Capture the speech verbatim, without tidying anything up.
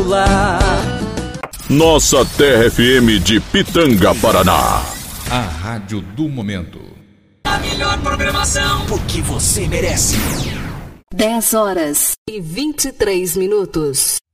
Nossa Terra F M de Pitanga, Paraná. A rádio do momento. A melhor programação, porque você merece. dez horas e vinte e três minutos.